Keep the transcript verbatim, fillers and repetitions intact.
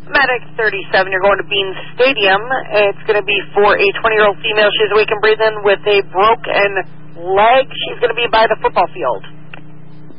Medic thirty-seven, you're going to Bean Stadium. It's going to be for a twenty-year-old female. She's awake and breathing with a broken leg. She's going to be by the football field.